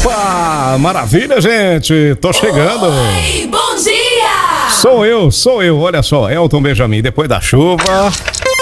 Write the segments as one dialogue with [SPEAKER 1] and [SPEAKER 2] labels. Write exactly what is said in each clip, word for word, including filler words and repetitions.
[SPEAKER 1] Opa, maravilha, gente, tô chegando.
[SPEAKER 2] Oi, bom dia!
[SPEAKER 1] Sou eu, sou eu, olha só, Elton Benjamin, depois da chuva.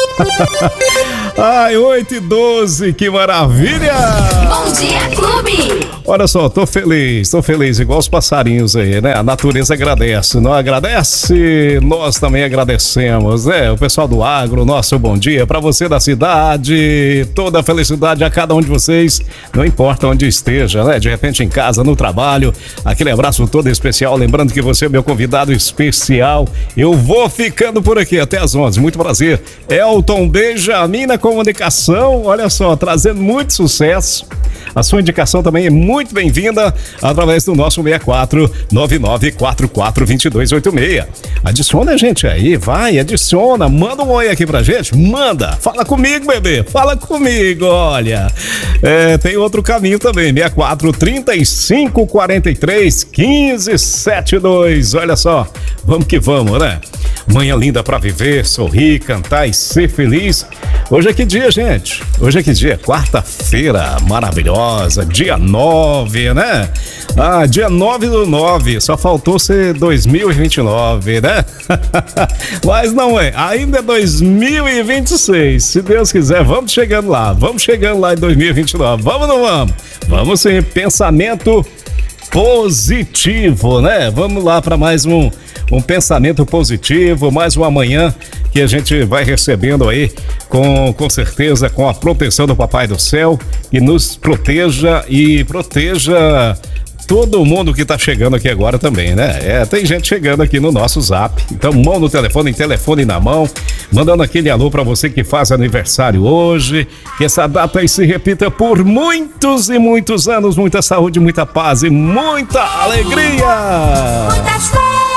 [SPEAKER 1] Ai, oito e doze, que maravilha!
[SPEAKER 2] Bom dia, clube!
[SPEAKER 1] Olha só, tô feliz, tô feliz, igual os passarinhos aí, né? A natureza agradece, não agradece? Nós também agradecemos, né? O pessoal do agro, nosso bom dia pra você da cidade, toda a felicidade a cada um de vocês, não importa onde esteja, né? De repente em casa, no trabalho, aquele abraço todo especial, lembrando que você é meu convidado especial. Eu vou ficando por aqui até às onze, muito prazer. Elton Benjamin na comunicação, olha só, trazendo muito sucesso. A sua indicação também é muito bem-vinda através do nosso seis quatro nove nove quatro quatro dois dois oito seis. Adiciona a gente aí, vai, adiciona, manda um oi aqui pra gente, manda, fala comigo, bebê, fala comigo, olha. É, tem outro caminho também, seis quatro três cinco quatro três um cinco sete dois, olha só, vamos que vamos, né? Manhã linda pra viver, sorrir, cantar e ser feliz. Hoje é que dia, gente? Hoje é que dia? Quarta-feira maravilhosa, dia nove, né? Ah, dia nove do nove, só faltou ser dois mil e vinte e nove, né? Mas não é, ainda é dois mil e vinte e seis, se Deus quiser, vamos chegando lá, vamos chegando lá em dois mil e vinte e nove, vamos ou não vamos? Vamos sim, pensamento positivo, né? Vamos lá para mais um Um pensamento positivo, mais uma manhã que a gente vai recebendo aí, com, com certeza, com a proteção do Papai do Céu, que nos proteja e proteja todo mundo que tá chegando aqui agora também, né? É, tem gente chegando aqui no nosso zap, então mão no telefone, telefone na mão, mandando aquele alô pra você que faz aniversário hoje, que essa data aí se repita por muitos e muitos anos, muita saúde, muita paz e muita alegria!
[SPEAKER 2] Muitas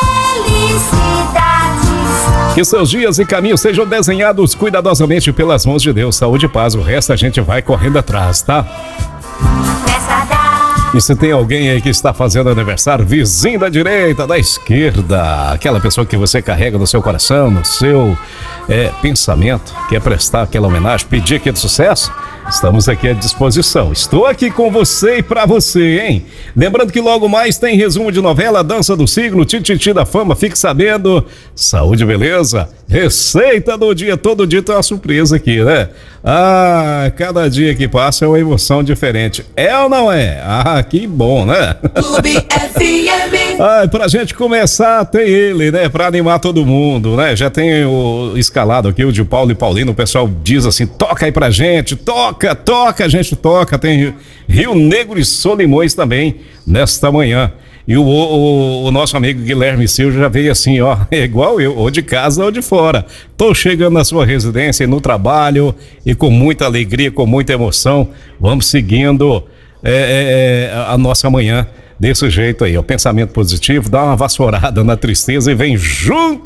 [SPEAKER 1] Que seus dias e caminhos sejam desenhados cuidadosamente pelas mãos de Deus. Saúde e paz, o resto a gente vai correndo atrás, tá? E se tem alguém aí que está fazendo aniversário, vizinho da direita, da esquerda, aquela pessoa que você carrega no seu coração, no seu é, pensamento, quer prestar aquela homenagem, pedir aquele sucesso, estamos aqui à disposição. Estou aqui com você e pra você, hein? Lembrando que logo mais tem resumo de novela, Dança do Signo, Tititi da Fama, fique sabendo. Saúde, beleza? Receita do dia, todo dia tem uma surpresa aqui, né? Ah, cada dia que passa é uma emoção diferente. É ou não é? Ah, que bom, né?
[SPEAKER 2] Clube F M.
[SPEAKER 1] Ah, pra gente começar, tem ele, né? Pra animar todo mundo, né? Já tem o escalado aqui, o de Paulo e Paulino. O pessoal diz assim, toca aí pra gente, toca, toca, a gente toca. Tem Rio Negro e Solimões também nesta manhã. E o, o, o nosso amigo Guilherme Silva já veio assim, ó, igual eu, ou de casa ou de fora. Tô chegando na sua residência e no trabalho e com muita alegria, com muita emoção, vamos seguindo é, é, a nossa manhã desse jeito aí, o pensamento positivo, dá uma vassourada na tristeza e vem junto